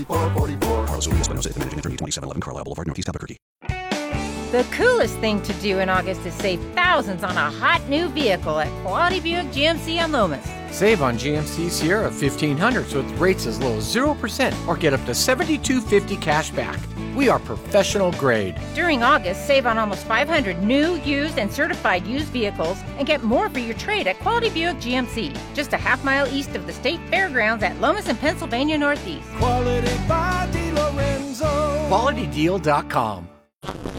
Carlos Urias Espinosa, managing attorney, 2711 Carlisle Boulevard, Northeast Albuquerque. The coolest thing to do in August is save thousands on a hot new vehicle at Quality Buick GMC on Lomas. Save on GMC Sierra 1500s with rates as low as 0% or get up to $7,250 cash back. We are professional grade. During August, save on almost 500 new, used, and certified used vehicles and get more for your trade at Quality Buick GMC, just a half-mile east of the State Fairgrounds at Lomas and Pennsylvania Northeast. Quality by DeLorenzo. QualityDeal.com.